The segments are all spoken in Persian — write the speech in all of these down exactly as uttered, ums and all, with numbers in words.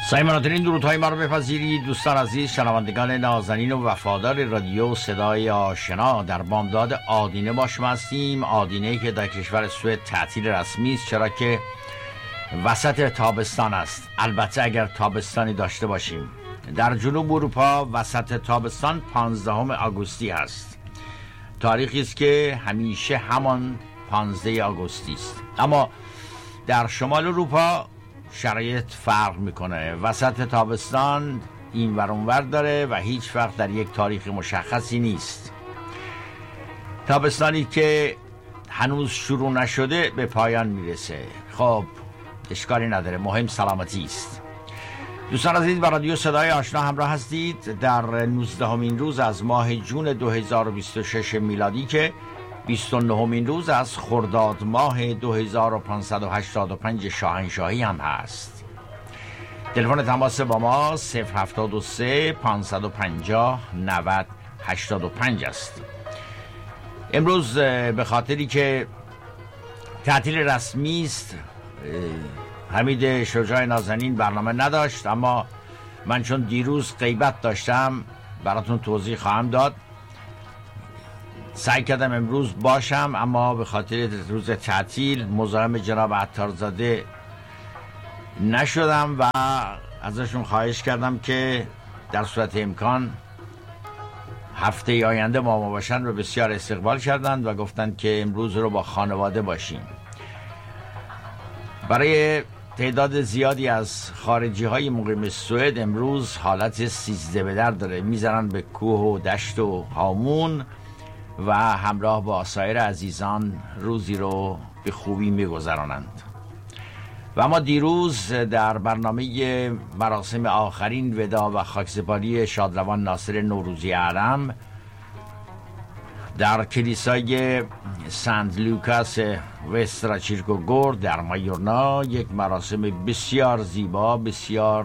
سایماناترین درودهای ما رو بپذیرید دوستان عزیز، شنوندگان نازنین و وفادار رادیو صدای آشنا. در بامداد آدینه با شما هستیم. آدینه که در کشور سوئد تعطیل رسمی است، چرا که وسط تابستان است. البته اگر تابستانی داشته باشیم. در جنوب اروپا وسط تابستان پانزدهم آگوستی است، تاریخی است که همیشه همان پانزده آگوستی است. اما در شمال اروپا شرایط فرق میکنه. وسط تابستان این ور اون ور داره و هیچ وقت در یک تاریخ مشخصی نیست. تابستانی که هنوز شروع نشده به پایان میرسه. خب اشکالی نداره، مهم سلامتی است. دوستان عزیز، با رادیو صدای آشنا همراه هستید در نوزدهمین روز از ماه جون دو هزار و بیست و شش میلادی که بیست و نهمین روز از خرداد ماه دو هزار و پانصد و هشتاد و پنج شاهنشاهی هم هست. تلفن تماس با ما صفر هفتاد و سه پانصد و پنجاه نود هشتاد و پنج است. امروز به خاطری که تعطیل رسمی است، حمید شجاع نازنین برنامه نداشت، اما من چون دیروز غیبت داشتم براتون توضیح خواهم داد. سعی کردم امروز باشم، اما به خاطر روز تعطیل مزاحم جناب عطارزاده نشدم و ازشون خواهش کردم که در صورت امکان هفته آینده با ما باشن و بسیار استقبال کردند و گفتند که امروز رو با خانواده باشیم. برای تعداد زیادی از خارجی های مقیم سوئد امروز حالت سیزده به در داره. میزنن به کوه و دشت و هامون و همراه با سایر عزیزان روزی رو به خوبی میگذرانند. و اما دیروز در برنامه مراسم آخرین ودا و خاکسپاری شادروان ناصر نوروزی اعلم در کلیسای سنت لوکاس وسترا چیرکوگورد در مایورنا یک مراسم بسیار زیبا، بسیار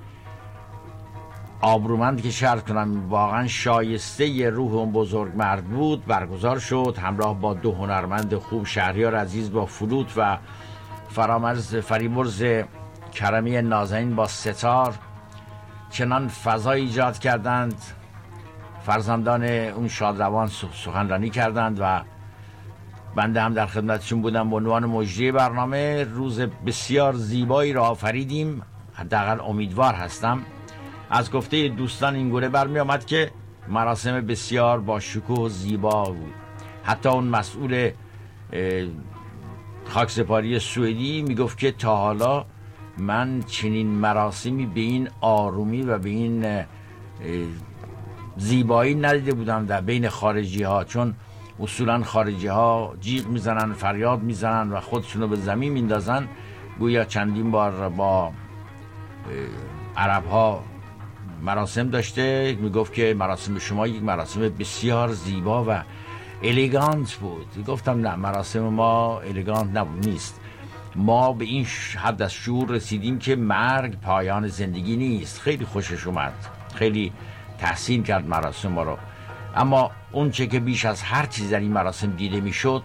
آبرومند که شرط کنم واقعا شایسته ی روح اون بزرگ مرد بود برگزار شد، همراه با دو هنرمند خوب، شهریار عزیز با فلوت و فرامرز فریبرز کرمی نازنین با ستار. چنان فضای ایجاد کردند، فرزندان اون شادروان سخنرانی کردند و بنده هم در خدمتشون بودم. به عنوان مجری برنامه روز بسیار زیبایی را آفریدیم، حداقل امیدوار هستم. از گفته دوستان این گونه برمی آمد که مراسم بسیار با شکوه و زیبا بود. حتی اون مسئول خاکسپاری سوئدی میگفت که تا حالا من چنین مراسمی به این آرومی و به این زیبایی ندیده بودم در بین خارجی ها، چون اصولا خارجی ها جیغ میزنن، فریاد میزنن و خودشونو به زمین میندازن. گویا چندین بار با عرب ها مراسم داشته، میگفت که مراسم شما یک مراسم بسیار زیبا و الیگانت بود. گفتم نه، مراسم ما الیگانت نبود، نیست. ما به این حد از شعور رسیدیم که مرگ پایان زندگی نیست. خیلی خوشش اومد، خیلی تحسین کرد مراسم ما رو. اما اون چه که بیش از هر چیز در این مراسم دیده میشد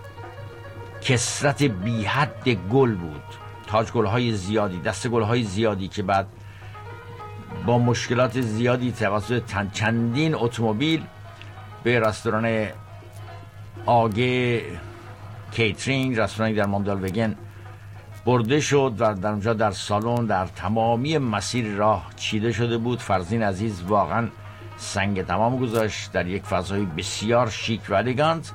کثرت بی حد گل بود. تاج گل‌های زیادی، دست گل‌های زیادی که بعد با مشکلات زیادی توسط چندین اتومبیل به رستوران آگه کیترینگ، رستورانی در ماندالوگن برده شد و در اونجا در سالن در تمامی مسیر راه چیده شده بود. فرزین عزیز واقعا سنگ تمام گذاشت در یک فضای بسیار شیک و الیگانت.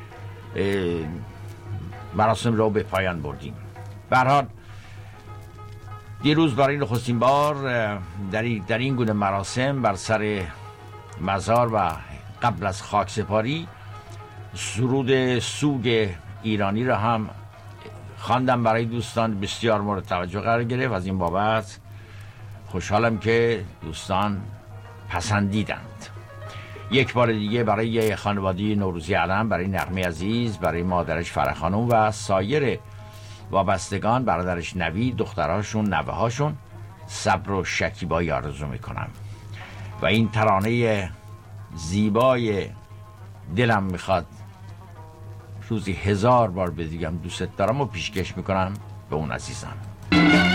مراسم را به پایان بردیم. به هر حال دیروز برای نخستین بار در در این گونه مراسم بر سر مزار و قبل از خاکسپاری سرود سوگ ایرانی را هم خواندم برای دوستان. بسیار مورد توجه قرار گرفت. از این بابت خوشحالم که دوستان پسندیدند. یک بار دیگه برای خانواده نوروزی علم، برای نغمه عزیز، برای مادرش فرح خانم و سایر وابستگان، برادرش نوید، دخترهاشون، نوه هاشون صبر و شکیبایی آرزو میکنم. و این ترانه زیبای دلم میخواد روزی هزار بار بگم دوست دارم و پیشکش میکنم به اون عزیزان.